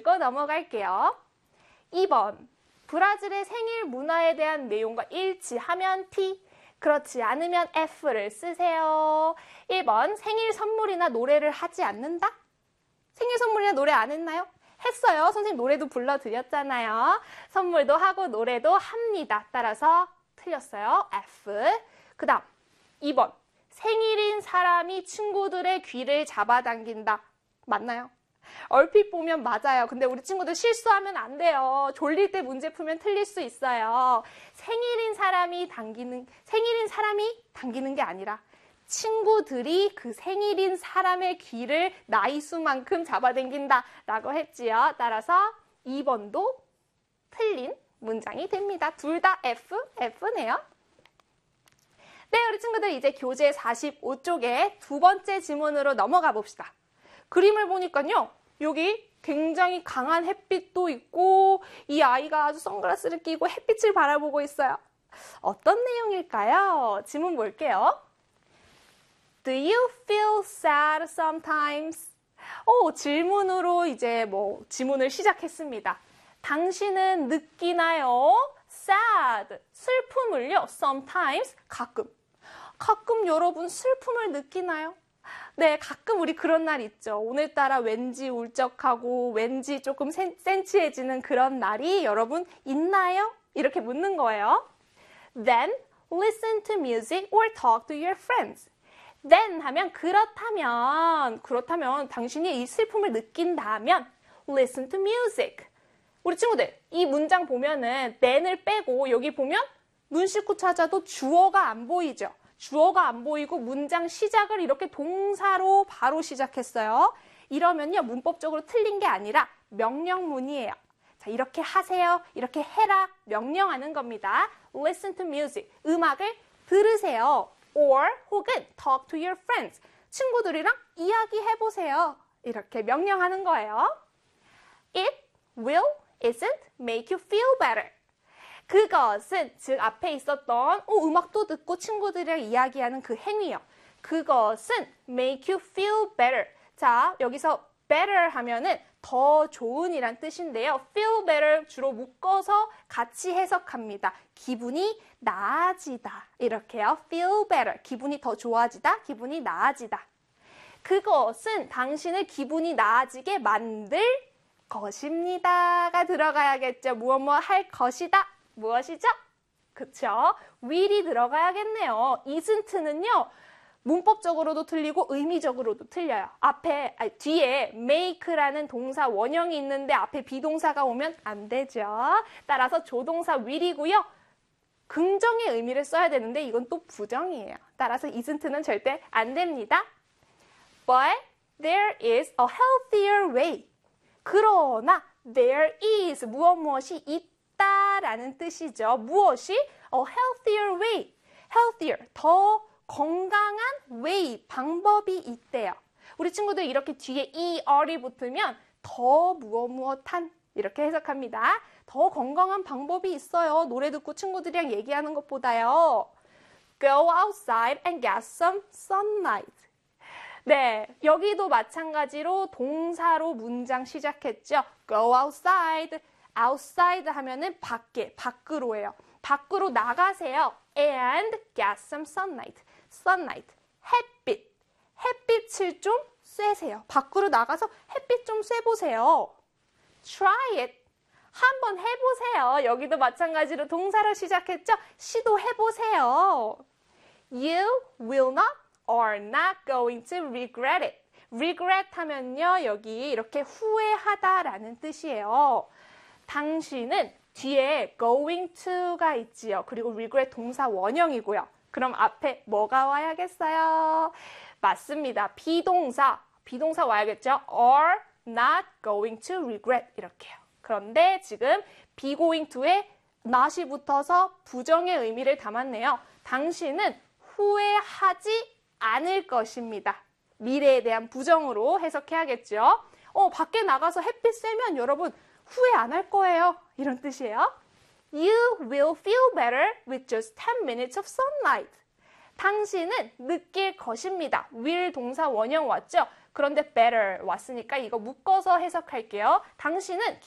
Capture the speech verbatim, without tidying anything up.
읽고 넘어갈게요. 이 번, 브라질의 생일 문화에 대한 내용과 일치하면 T, 그렇지 않으면 F를 쓰세요. 일 번, 생일 선물이나 노래를 하지 않는다? 생일 선물이나 노래 안 했나요? 했어요. 선생님 노래도 불러드렸잖아요. 선물도 하고 노래도 합니다. 따라서 틀렸어요. F. 그 다음 이 번, 생일인 사람이 친구들의 귀를 잡아당긴다. 맞나요? 얼핏 보면 맞아요. 근데 우리 친구들 실수하면 안 돼요. 졸릴 때 문제 풀면 틀릴 수 있어요. 생일인 사람이 당기는, 생일인 사람이 당기는 게 아니라 친구들이 그 생일인 사람의 귀를 나이수만큼 잡아당긴다 라고 했지요. 따라서 이 번도 틀린 문장이 됩니다. 둘 다 F, F네요. 네, 우리 친구들 이제 교재 사십오 쪽에 두 번째 지문으로 넘어가 봅시다. 그림을 보니까요, 여기 굉장히 강한 햇빛도 있고 이 아이가 아주 선글라스를 끼고 햇빛을 바라보고 있어요. 어떤 내용일까요? 지문 볼게요. Do you feel sad sometimes? 오, 질문으로 이제 뭐 지문을 시작했습니다. 당신은 느끼나요? sad, 슬픔을요. sometimes, 가끔. 가끔 여러분 슬픔을 느끼나요? 네, 가끔 우리 그런 날 있죠. 오늘따라 왠지 울적하고 왠지 조금 센, 센치해지는 그런 날이 여러분 있나요? 이렇게 묻는 거예요. Then listen to music or talk to your friends. Then 하면 그렇다면, 그렇다면 당신이 이 슬픔을 느낀다면 listen to music. 우리 친구들, 이 문장 보면은 then을 빼고 여기 보면 눈 씻고 찾아도 주어가 안 보이죠. 주어가 안 보이고 문장 시작을 이렇게 동사로 바로 시작했어요. 이러면요, 문법적으로 틀린 게 아니라 명령문이에요. 자, 이렇게 하세요, 이렇게 해라, 명령하는 겁니다. Listen to music, 음악을 들으세요. Or 혹은 talk to your friends, 친구들이랑 이야기해보세요. 이렇게 명령하는 거예요. It will, isn't make you feel better. 그것은, 즉 앞에 있었던 오, 음악도 듣고 친구들이랑 이야기하는 그 행위요. 그것은 make you feel better. 자, 여기서 better 하면은 더 좋은이란 뜻인데요. feel better 주로 묶어서 같이 해석합니다. 기분이 나아지다. 이렇게요. feel better. 기분이 더 좋아지다. 기분이 나아지다. 그것은 당신을 기분이 나아지게 만들 것입니다가 들어가야겠죠. 무엇 무엇 할 것이다. 무엇이죠? 그쵸? will이 들어가야겠네요. isn't는요, 문법적으로도 틀리고 의미적으로도 틀려요. 앞에, 아니, 뒤에 make라는 동사 원형이 있는데 앞에 비동사가 오면 안 되죠. 따라서 조동사 will이고요. 긍정의 의미를 써야 되는데 이건 또 부정이에요. 따라서 isn't는 절대 안 됩니다. But there is a healthier way. 그러나 there is 무엇 무엇이 있다라는 뜻이죠. 무엇이? A healthier way. healthier, 더 건강한 way, 방법이 있대요. 우리 친구들 이렇게 뒤에 er이 붙으면 더 무엇 무엇한 이렇게 해석합니다. 더 건강한 방법이 있어요. 노래 듣고 친구들이랑 얘기하는 것보다요. Go outside and get some sunlight. 네, 여기도 마찬가지로 동사로 문장 시작했죠. Go outside. outside 하면은 밖에, 밖으로예요. 밖으로 나가세요. And get some sunlight. sunlight, 햇빛. 햇빛을 좀 쐬세요. 밖으로 나가서 햇빛 좀 쐬보세요. Try it. 한번 해보세요. 여기도 마찬가지로 동사로 시작했죠? 시도해보세요. You will not or not going to regret it. regret 하면요, 여기 이렇게 후회하다라는 뜻이에요. 당신은 뒤에 going to가 있지요. 그리고 regret 동사 원형이고요. 그럼 앞에 뭐가 와야겠어요? 맞습니다. 비동사. 비동사 와야겠죠? Are not going to regret. 이렇게요. 그런데 지금 be going to에 not이 붙어서 부정의 의미를 담았네요. 당신은 후회하지 않을 것입니다. 미래에 대한 부정으로 해석해야겠죠? 어, 밖에 나가서 햇빛 쐬면 여러분 후회 안 할 거예요. 이런 뜻이에요. You will feel better with just ten minutes of sunlight. 당신은 느낄 것입니다. will 동사 원형 왔죠? 그런데 better 왔으니까 이거 묶어서 해석할게요. 당신은